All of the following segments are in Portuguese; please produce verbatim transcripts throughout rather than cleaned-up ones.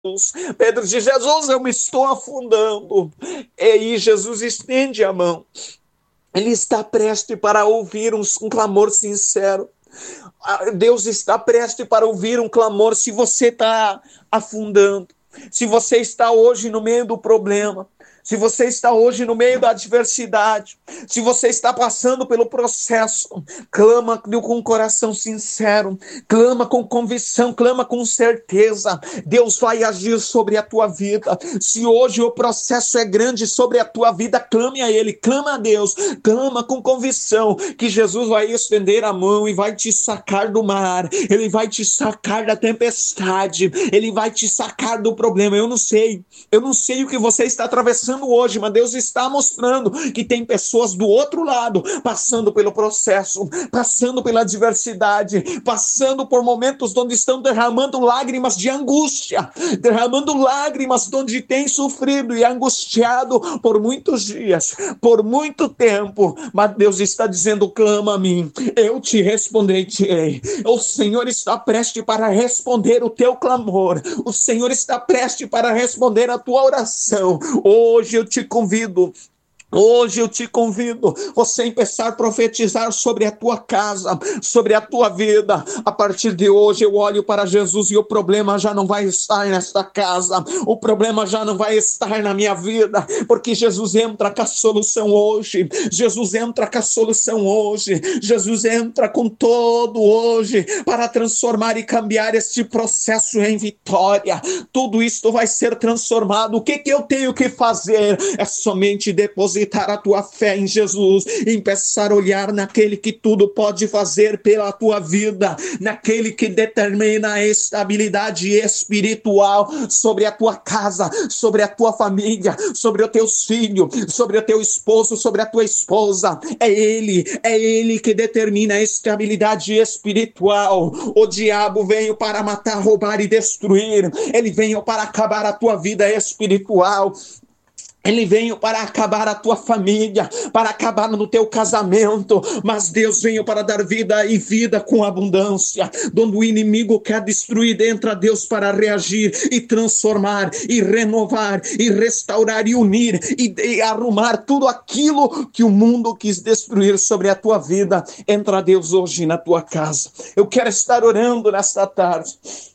Pedro diz: Jesus, eu me estou afundando. E aí Jesus estende a mão. Ele está prestes para ouvir um, um clamor sincero. Deus está prestes para ouvir um clamor. Se você está afundando, se você está hoje no meio do problema, se você está hoje no meio da adversidade, se você está passando pelo processo, clama com um coração sincero, clama com convicção, clama com certeza. Deus vai agir sobre a tua vida. Se hoje o processo é grande sobre a tua vida, clame a Ele, clama a Deus, clama com convicção que Jesus vai estender a mão e vai te sacar do mar, Ele vai te sacar da tempestade, Ele vai te sacar do problema. Eu não sei, eu não sei o que você está atravessando hoje, mas Deus está mostrando que tem pessoas do outro lado, passando pelo processo, passando pela adversidade, passando por momentos onde estão derramando lágrimas de angústia, derramando lágrimas onde tem sofrido e angustiado por muitos dias, por muito tempo, mas Deus está dizendo: clama a mim, eu te responderei. O Senhor está prestes para responder o teu clamor, o Senhor está prestes para responder a tua oração. Hoje eu te convido, Hoje eu te convido, você empezar a profetizar sobre a tua casa, sobre a tua vida. A partir de hoje eu olho para Jesus e o problema já não vai estar nesta casa, o problema já não vai estar na minha vida, porque Jesus entra com a solução hoje, Jesus entra com a solução hoje, Jesus entra com todo hoje para transformar e cambiar este processo em vitória. Tudo isto vai ser transformado. O que que eu tenho que fazer? É somente depositar a tua fé em Jesus, em começar a olhar naquele que tudo pode fazer pela tua vida, naquele que determina a estabilidade espiritual sobre a tua casa, sobre a tua família, sobre os teus filhos, sobre o teu esposo, sobre a tua esposa. É Ele, é Ele que determina a estabilidade espiritual. O diabo veio para matar, roubar e destruir. Ele veio para acabar a tua vida espiritual. Ele veio para acabar a tua família, para acabar no teu casamento, mas Deus veio para dar vida e vida com abundância. Quando o inimigo quer destruir, entra Deus para reagir e transformar, e renovar, e restaurar, e unir, e, e arrumar tudo aquilo que o mundo quis destruir sobre a tua vida. Entra Deus hoje na tua casa. Eu quero estar orando nesta tarde.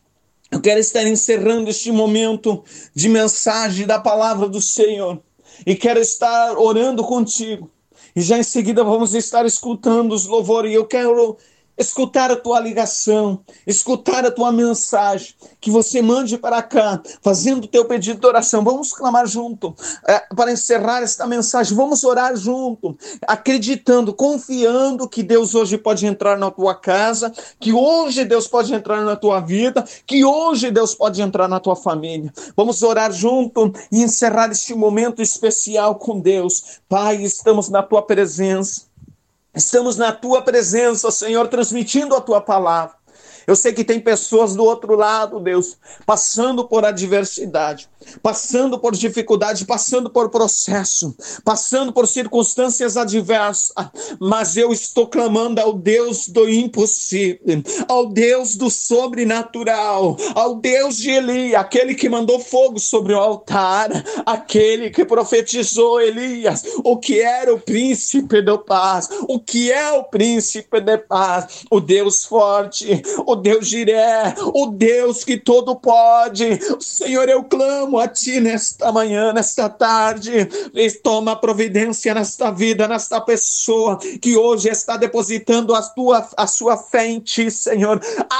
Eu quero estar encerrando este momento de mensagem da palavra do Senhor. E quero estar orando contigo. E já em seguida vamos estar escutando os louvores. E eu quero escutar a tua ligação, escutar a tua mensagem, que você mande para cá, fazendo o teu pedido de oração. Vamos clamar junto, é, para encerrar esta mensagem. Vamos orar junto, acreditando, confiando que Deus hoje pode entrar na tua casa, que hoje Deus pode entrar na tua vida, que hoje Deus pode entrar na tua família. Vamos orar junto e encerrar este momento especial com Deus. Pai, estamos na tua presença. Estamos na tua presença, Senhor, transmitindo a tua palavra. Eu sei que tem pessoas do outro lado, Deus, passando por adversidade, passando por dificuldade, passando por processo, passando por circunstâncias adversas, mas eu estou clamando ao Deus do impossível, ao Deus do sobrenatural, ao Deus de Eli, aquele que mandou fogo sobre o altar, aquele que profetizou Elias, o que era o príncipe da paz, o que é o príncipe da paz, o Deus forte, o Deus Jiré, o Deus que todo pode. Senhor, eu clamo a Ti nesta manhã, nesta tarde, e toma providência nesta vida, nesta pessoa que hoje está depositando a, tua, a sua fé em Ti, Senhor.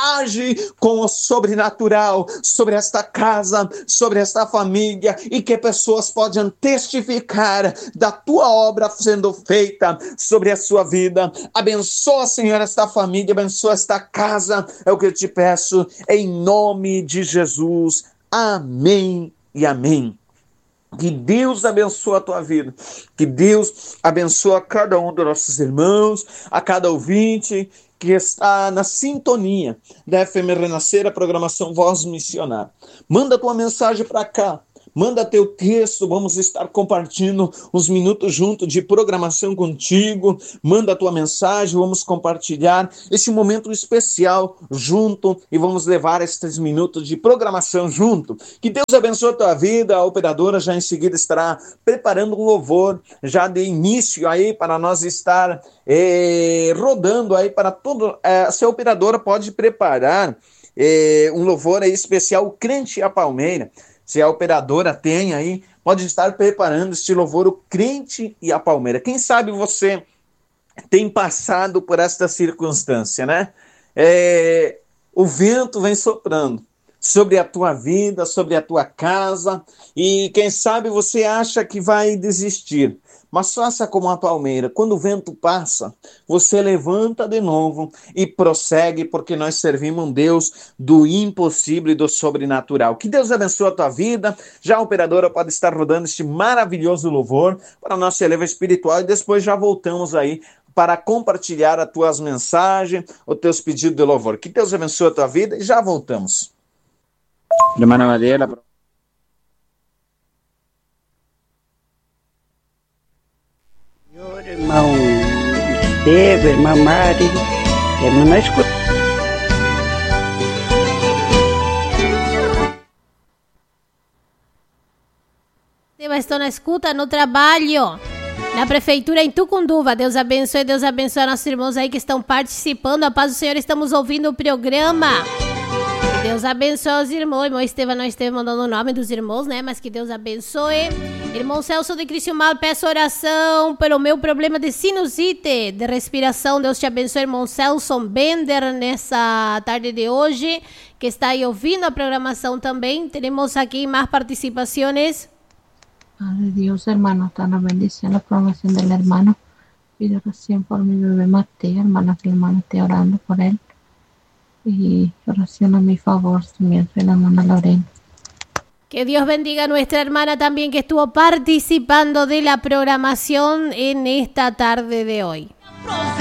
Age com o sobrenatural sobre esta casa, sobre esta família, e que pessoas possam testificar da Tua obra sendo feita sobre a sua vida. Abençoa, Senhor, esta família, abençoa esta casa. É o que eu te peço, em nome de Jesus. Amém e amém. Que Deus abençoe a tua vida. Que Deus abençoe a cada um dos nossos irmãos, a cada ouvinte que está na sintonia da F M Renascer, a programação Voz Missionária. Manda tua mensagem para cá. manda teu texto, vamos estar compartilhando uns minutos junto de programação contigo, manda a tua mensagem, vamos compartilhar este momento especial junto e vamos levar estes minutos de programação junto. Que Deus abençoe a tua vida, a operadora já em seguida estará preparando um louvor, já de início aí para nós estar eh, rodando aí para todo, eh, se a operadora pode preparar eh, um louvor aí especial, Crente e a Palmeira, se a operadora tem aí, pode estar preparando este louvor, o Crente e a Palmeira. Quem sabe você tem passado por esta circunstância, né? É, o vento vem soprando sobre a tua vida, sobre a tua casa, e quem sabe você acha que vai desistir. Mas faça como a palmeira, quando o vento passa, você levanta de novo e prossegue, porque nós servimos um Deus do impossível e do sobrenatural. Que Deus abençoe a tua vida. Já a operadora pode estar rodando este maravilhoso louvor para a nossa eleva espiritual e depois já voltamos aí para compartilhar as tuas mensagens, os teus pedidos de louvor. Que Deus abençoe a tua vida e já voltamos. Hermana Mariela. Senhor, irmão Estevam, irmã Mari, irmã escuta. Estevam, estou na escuta, no trabalho, na prefeitura em Tucunduva. Deus abençoe, Deus abençoe a nossos irmãos aí que estão participando. A paz do Senhor, estamos ouvindo o programa. Que Deus abençoe os irmãos. Irmão Estevam não esteve mandando o nome dos irmãos, né? Mas que Deus abençoe. Irmão Celso de Criciúmal, peço oração pelo meu problema de sinusite, de respiração. Deus te abençoe, irmão Celso Bender, nessa tarde de hoje, que está aí ouvindo a programação também. Temos aqui mais participações. Padre Dios, hermano, está la bendición, la programación del hermano. Pido oración por mi bebé Mateo, hermana, que el hermano esté orando por él. Y oración a mi favor, también soy la hermana Lorena. Que Dios bendiga a nuestra hermana también que estuvo participando de la programación en esta tarde de hoy.